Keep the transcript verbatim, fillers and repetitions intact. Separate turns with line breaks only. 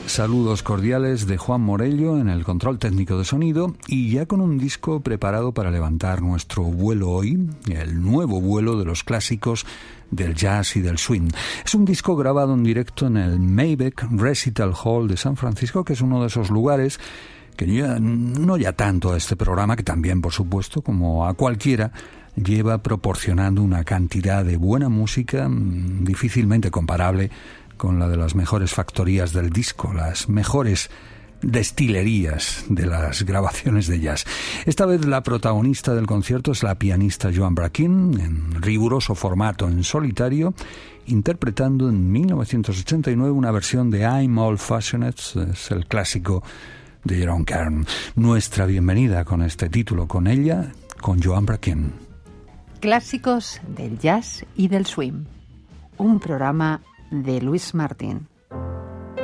Saludos cordiales de Juan Morello en el control técnico de sonido y ya con un disco preparado para levantar nuestro vuelo hoy, el nuevo vuelo de los clásicos del jazz y del swing. Es un disco grabado en directo en el Maybach Recital Hall de San Francisco, que es uno de esos lugares que ya, no ya tanto a este programa, que también por supuesto, como a cualquiera, lleva proporcionando una cantidad de buena música difícilmente comparable con la de las mejores factorías del disco, las mejores destilerías de las grabaciones de jazz. Esta vez la protagonista del concierto es la pianista Joan Braquin, en riguroso formato en solitario, interpretando en mil novecientos ochenta y nueve una versión de I'm Old Fashioned, es el clásico de Jerome Kern. Nuestra bienvenida con este título, con ella, con Joan Braquin.
Clásicos del jazz y del swing. Un programa de Luis Martín.